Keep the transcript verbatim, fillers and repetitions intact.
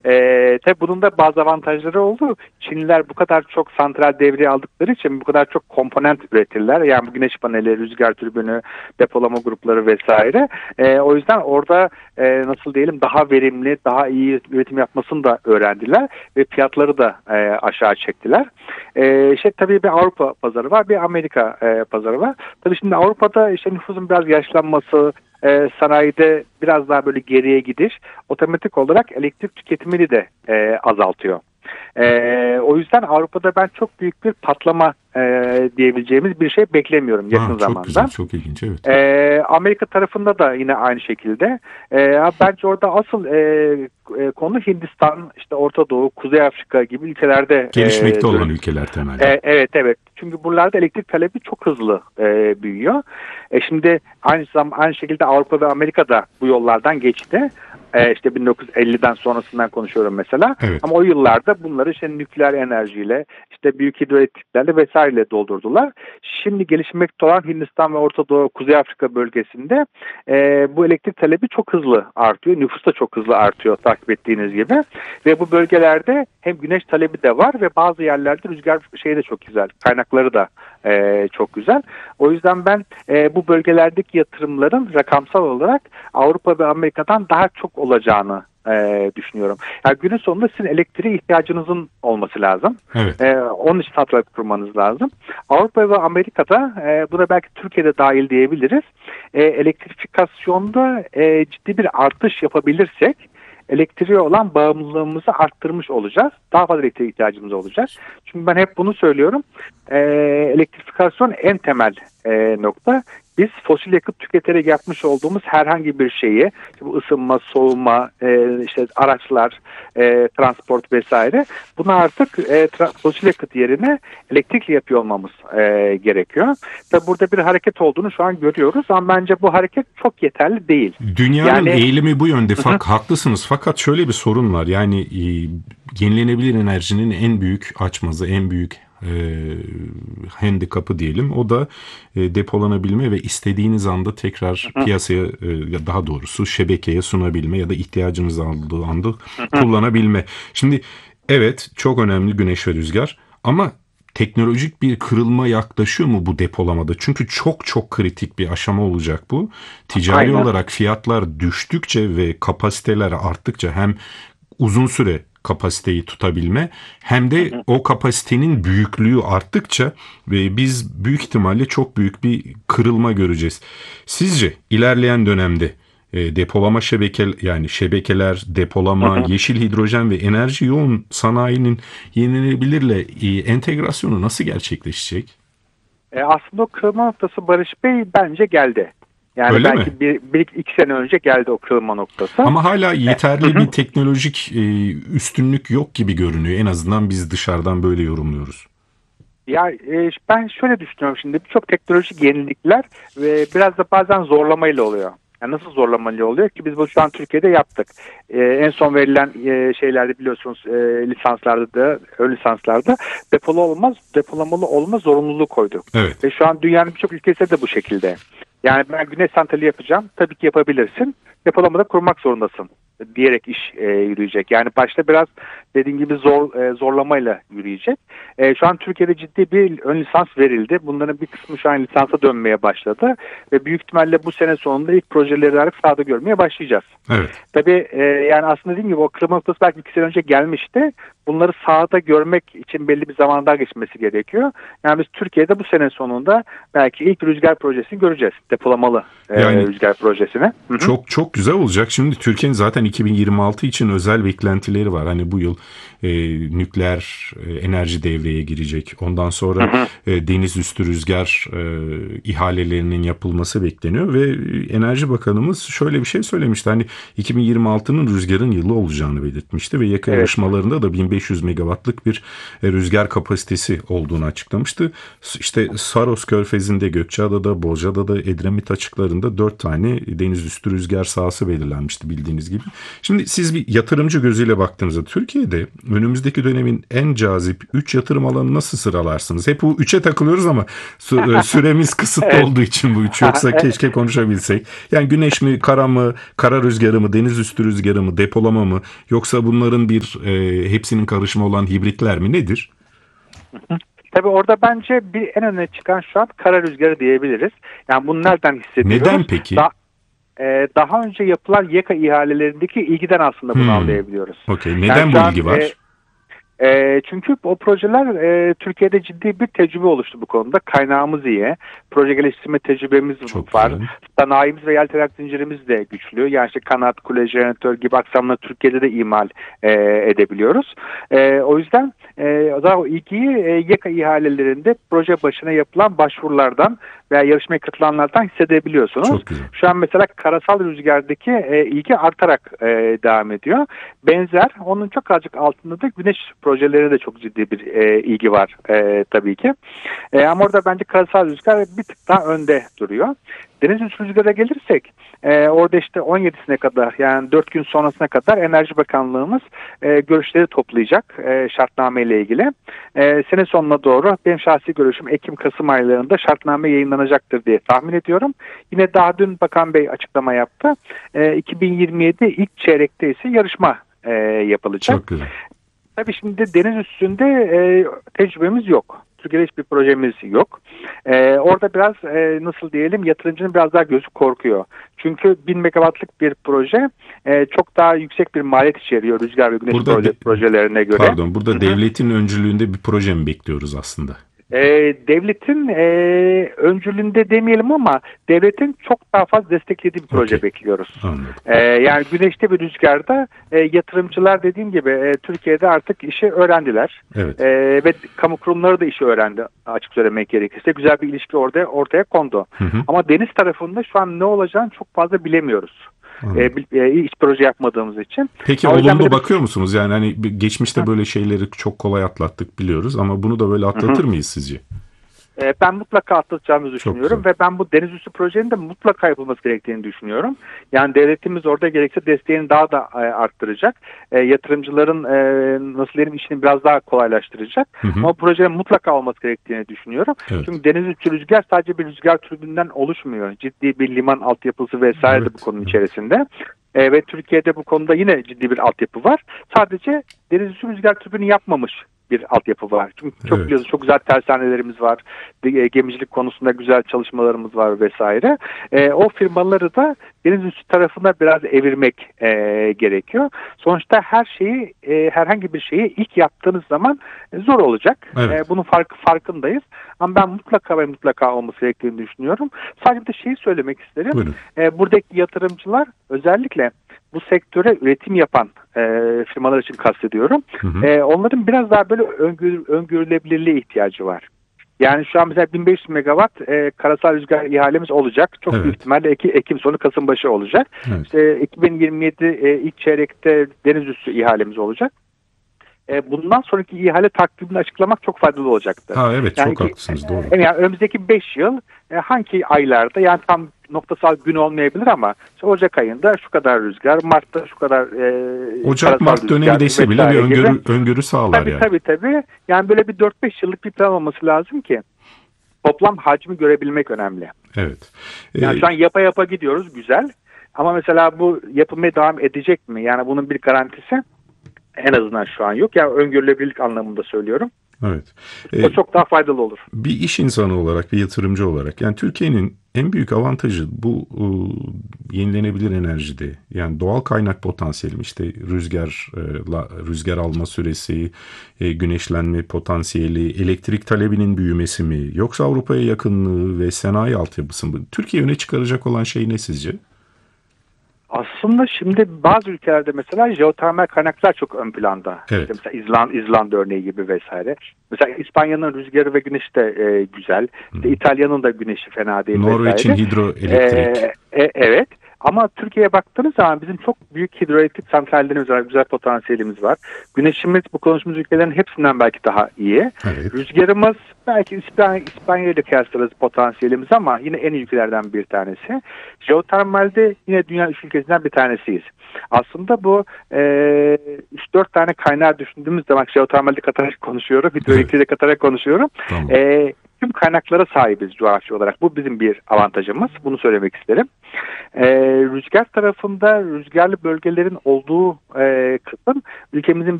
Ee, tabii bunun da bazı avantajları oldu. Çinliler bu kadar çok santral devreye aldıkları için bu kadar çok komponent üretirler. Yani bu güneş paneli, rüzgar türbünü, depolama grupları vesaire. Ee, o yüzden orada e, nasıl diyelim daha verimli, daha iyi üretim yapmasını da öğrendiler ve fiyatları da e, aşağı çektiler. E, işte tabii bir Avrupa pazarı var, bir Amerika e, pazarı var. Tabii şimdi Avrupa'da işte nüfusun biraz yaşlanması, e, sanayide biraz daha böyle geriye gidiş otomatik olarak elektrik tüketimini de e, azaltıyor. E, o yüzden Avrupa'da ben çok büyük bir patlama e, diyebileceğimiz bir şey beklemiyorum yakın Ha, çok zamanda. güzel, çok ilginç, evet. E, Amerika tarafında da yine aynı şekilde. E, bence orada asıl e, e, konu Hindistan, işte Orta Doğu, Kuzey Afrika gibi ülkelerde. Gelişmekte e, olan ülkeler temelde. E, evet evet. Çünkü buralarda elektrik talebi çok hızlı e, büyüyor. E, şimdi aynı zaman aynı şekilde Avrupa ve Amerika da bu yollardan geçti. E, işte bin dokuz yüz elliden sonrasından konuşuyorum mesela. Evet. Ama o yıllarda bunları işte nükleer enerjiyle, işte büyük hidroelektriklerle vesaireyle doldurdular. Şimdi gelişmekte olan Hindistan ve Orta Doğu, Kuzey Afrika bölgesinde e, bu elektrik talebi çok hızlı artıyor. Nüfus da çok hızlı artıyor takip ettiğiniz gibi. Ve bu bölgelerde hem güneş talebi de var ve bazı yerlerde rüzgar şeyi de çok güzel. Kaynakları da e, çok güzel. O yüzden ben e, bu bölgelerdeki yatırımların rakamsal olarak Avrupa ve Amerika'dan daha çok olacağını e, düşünüyorum. Yani günün sonunda sizin elektriğe ihtiyacınızın olması lazım. Evet. E, onun için santral kurmanız lazım. Avrupa ve Amerika'da e, buna belki Türkiye'de dahil diyebiliriz. E, elektrifikasyonda e, ciddi bir artış yapabilirsek elektriğe olan bağımlılığımızı arttırmış olacağız. Daha fazla elektriğe ihtiyacımız olacak. Çünkü ben hep bunu söylüyorum. E, elektrifikasyon en temel e, nokta. Biz fosil yakıt tüketerek yapmış olduğumuz herhangi bir şeyi, işte bu ısınma, soğuma, e, işte araçlar, e, transport vesaire, bunu artık e, tra- fosil yakıt yerine elektrikle yapıyor olmamız e, gerekiyor. Tabi burada bir hareket olduğunu şu an görüyoruz ama bence bu hareket çok yeterli değil. Dünyanın yani, eğilimi bu yönde. Fak, haklısınız. Fakat şöyle bir sorun var. Yani e, yenilenebilir enerjinin en büyük açmazı, en büyük e, handikapı diyelim. O da e, depolanabilme ve istediğiniz anda tekrar piyasaya, e, daha doğrusu şebekeye sunabilme ya da ihtiyacınız olduğu anda kullanabilme. Şimdi evet, çok önemli güneş ve rüzgar ama teknolojik bir kırılma yaklaşıyor mu bu depolamada? Çünkü çok çok kritik bir aşama olacak bu. Ticari Aynen. olarak fiyatlar düştükçe ve kapasiteler arttıkça hem uzun süre kapasiteyi tutabilme hem de o kapasitenin büyüklüğü arttıkça ve biz büyük ihtimalle çok büyük bir kırılma göreceğiz. Sizce ilerleyen dönemde E, depolama şebeke yani şebekeler, depolama, hı hı. yeşil hidrojen ve enerji yoğun sanayinin yenilenebilirle e, entegrasyonu nasıl gerçekleşecek? E, aslında o kırılma noktası Barış Bey bence geldi. Yani Öyle belki mi? bir, bir iki sene önce geldi o kırılma noktası. Ama hala yeterli e, bir teknolojik e, üstünlük yok gibi görünüyor. En azından biz dışarıdan böyle yorumluyoruz. Ya e, ben şöyle düşünüyorum şimdi, birçok teknolojik yenilikler ve biraz da bazen zorlamayla oluyor. Yani nasıl zorlamalı oluyor ki biz bu şu an Türkiye'de yaptık. Ee, en son verilen e, şeylerde biliyorsunuz e, lisanslarda da ön lisanslarda depolu olmaz, depolamalı olma zorunluluğu koyduk. Evet. Ve şu an dünyanın birçok ülkesi de bu şekilde. Yani ben güneş santrali yapacağım. Tabii ki yapabilirsin. Depolamada kurmak zorundasın diyerek iş e, yürüyecek. Yani başta biraz dediğim gibi zor e, zorlamayla yürüyecek. E, şu an Türkiye'de ciddi bir ön lisans verildi. Bunların bir kısmı şu an lisansa dönmeye başladı. Ve büyük ihtimalle bu sene sonunda ilk projeleri artık sahada görmeye başlayacağız. Evet. Tabii e, yani aslında dediğim gibi o kırılma noktası belki iki sene önce gelmişti. Bunları sahada görmek için belli bir zaman daha geçmesi gerekiyor. Yani biz Türkiye'de bu sene sonunda belki ilk rüzgar projesini göreceğiz. Depolamalı e, yani, rüzgar projesini. Hı-hı. Çok çok güzel olacak. Şimdi Türkiye'nin zaten iki bin yirmi altı için özel beklentileri var. Hani bu yıl e, nükleer e, enerji devreye girecek. Ondan sonra e, deniz üstü rüzgar e, ihalelerinin yapılması bekleniyor ve Enerji Bakanımız şöyle bir şey söylemişti. Hani iki bin yirmi altının rüzgarın yılı olacağını belirtmişti ve yakın Evet. yarışmalarında da bin beş beş yüz megawattlık bir e, rüzgar kapasitesi olduğunu açıklamıştı. İşte Saros Körfezi'nde, Gökçeada'da, Bozcaada'da, Edremit açıklarında dört tane deniz üstü rüzgar sahası belirlenmişti bildiğiniz gibi. Şimdi siz bir yatırımcı gözüyle baktığınızda Türkiye'de önümüzdeki dönemin en cazip üç yatırım alanı nasıl sıralarsınız? Hep bu üçe takılıyoruz ama süremiz kısıtlı evet. olduğu için bu üç, yoksa keşke konuşabilsek. Yani güneş mi, kara mı, kara rüzgarı mı, deniz üstü rüzgarı mı, depolama mı, yoksa bunların bir e, hepsinin karışımı olan hibritler mi, nedir? Tabii orada bence bir en öne çıkan şu an kara rüzgarı diyebiliriz. Yani bunu nereden hissediyoruz? Neden peki? Da- e, daha önce yapılan YEKA ihalelerindeki ilgiden aslında bunu hmm. anlayabiliyoruz. Okay. Neden yani bu ilgi var? E, E, çünkü o projeler e, Türkiye'de ciddi bir tecrübe oluştu bu konuda. Kaynağımız iyi. Proje geliştirme tecrübemiz Çok var. Güzel. Sanayimiz ve yelterak zincirimiz de güçlü. Yani işte kanat, kule, jeneratör gibi aksamları Türkiye'de de imal e, edebiliyoruz. E, o yüzden e, o zaman o ilgiyi e, YEKA ihalelerinde proje başına yapılan başvurulardan veya yarışmaya katılanlardan hissedebiliyorsunuz. Çok güzel. Şu an mesela karasal rüzgardaki e, ilgi artarak e, devam ediyor. Benzer, onun çok azıcık altında da güneş projelerine de çok ciddi bir e, ilgi var e, tabii ki. E, ama orada bence karasal rüzgar bir tık daha önde duruyor. Deniz üstü rüzgara gelirsek e, orada işte on yedisine kadar, yani dört gün sonrasına kadar Enerji Bakanlığımız e, görüşleri toplayacak e, şartname ile ilgili. E, sene sonuna doğru benim şahsi görüşüm Ekim-Kasım aylarında şartname yayınlanacaktır diye tahmin ediyorum. Yine daha dün Bakan Bey açıklama yaptı. E, iki bin yirmi yedi ilk çeyrekte ise yarışma e, yapılacak. Çok güzel. Tabii şimdi deniz üstünde e, tecrübemiz yok. Türkiye'de hiçbir projemiz yok. Ee, orada biraz e, nasıl diyelim, yatırımcının biraz daha gözü korkuyor. Çünkü bin megawattlık bir proje e, çok daha yüksek bir maliyet içeriyor rüzgar ve güneş burada proje, de, projelerine göre. Pardon, burada Hı-hı. devletin öncülüğünde bir proje mi bekliyoruz aslında? E, devletin e, öncülüğünde demeyelim ama devletin çok daha fazla desteklediği bir proje okay. bekliyoruz. E, yani güneşte bir rüzgarda e, yatırımcılar dediğim gibi e, Türkiye'de artık işi öğrendiler. Evet. E, ve kamu kurumları da işi öğrendi, açık söylemek gerekirse. Güzel bir ilişki orada ortaya kondu. Hı hı. Ama deniz tarafında şu an ne olacağını çok fazla bilemiyoruz. E, e, hiç proje yapmadığımız için. Peki o olumlu bir... bakıyor musunuz? Yani hani geçmişte böyle şeyleri çok kolay atlattık biliyoruz ama bunu da böyle atlatır Hı-hı. mıyız sizce? E, ben mutlaka atlatacağımızı düşünüyorum ve ben bu deniz üstü projenin de mutlaka yapılması gerektiğini düşünüyorum. Yani devletimiz orada gerekse desteğini daha da e, arttıracak. E, yatırımcıların e, nasıl diyelim işini biraz daha kolaylaştıracak. Hı-hı. Ama projenin mutlaka olması gerektiğini düşünüyorum. Evet. Çünkü deniz üstü rüzgar sadece bir rüzgar türbünden oluşmuyor. Ciddi bir liman altyapısı vesaire evet. de bu konunun içerisinde. E, ve Türkiye'de bu konuda yine ciddi bir altyapı var. Sadece deniz üstü rüzgar türbünü yapmamış bir altyapı var. Çünkü çok evet. biliyorsunuz çok güzel tersanelerimiz var. Gemicilik konusunda güzel çalışmalarımız var vesaire. E, o firmaları da deniz üstü tarafına biraz evirmek e, gerekiyor. Sonuçta her şeyi, e, herhangi bir şeyi ilk yaptığınız zaman e, zor olacak. Evet. E, bunun fark, farkındayız. Ama ben mutlaka ve mutlaka olması gerektiğini düşünüyorum. Sadece bir de şeyi söylemek isterim. E, buradaki yatırımcılar özellikle bu sektöre üretim yapan e, firmalar için kastediyorum. Hı hı. E, onların biraz daha böyle öngör, öngörülebilirliğe ihtiyacı var. Yani şu an mesela bin beş yüz megawatt e, karasal rüzgar ihalemiz olacak. Çok evet. büyük ihtimalle Ekim, Ekim sonu Kasım başı olacak. Evet. İşte iki bin yirmi yedi e, ilk çeyrekte deniz üstü ihalemiz olacak. E, bundan sonraki ihale takvimini açıklamak çok faydalı olacaktır. Ha, evet yani, çok haklısınız doğru. Yani önümüzdeki beş yıl e, hangi aylarda, yani tam noktasal gün olmayabilir ama işte Ocak ayında şu kadar rüzgar, Mart'ta şu kadar e, Ocak Mart dönemi dese bile bir öngörü, öngörü sağlar tabii, yani. Tabii tabii. Yani böyle bir dört beş yıllık bir plan olması lazım ki toplam hacmi görebilmek önemli. Evet. Ee, yani şu an yapa yapa gidiyoruz, güzel. Ama mesela bu yapılmaya devam edecek mi? Yani bunun bir garantisi en azından şu an yok. Yani öngörülebilirlik anlamında söylüyorum. Evet. Ee, o çok daha faydalı olur. Bir iş insanı olarak, bir yatırımcı olarak, yani Türkiye'nin en büyük avantajı bu e, yenilenebilir enerjide. Yani doğal kaynak potansiyeli, işte rüzgar, e, la, rüzgar alma süresi, e, güneşlenme potansiyeli, elektrik talebinin büyümesi mi, yoksa Avrupa'ya yakınlığı ve sanayi altyapısı mı? Türkiye öne çıkaracak olan şey ne sizce? Aslında şimdi bazı ülkelerde mesela jeotermal kaynaklar çok ön planda. Evet. İşte mesela İzlanda, İzlanda örneği gibi vesaire. Mesela İspanya'nın rüzgarı ve güneşi de e, güzel. İşte İtalya'nın da güneşi fena değil. Norveç'in hidroelektrik. E, e, evet. Ama Türkiye'ye baktığınız zaman bizim çok büyük hidroelektrik santrallerimiz var, güzel potansiyelimiz var. Güneşimiz bu konuştuğumuz ülkelerin hepsinden belki daha iyi. Evet. Rüzgarımız belki İspanya, İspanya ile kıyaslarız potansiyelimiz ama yine en iyi ülkelerden bir tanesi. Jeotermalde yine dünya üç ülkesinden bir tanesiyiz. Aslında bu üç dört tane kaynağı düşündüğümüz zaman jeotermalde katarak konuşuyorum, hidroelektriği de katarak konuşuyorum. Tamam. E, tüm kaynaklara sahibiz coğrafi olarak. Bu bizim bir avantajımız. Bunu söylemek isterim. Ee, rüzgar tarafında rüzgarlı bölgelerin olduğu e, kısım ülkemizin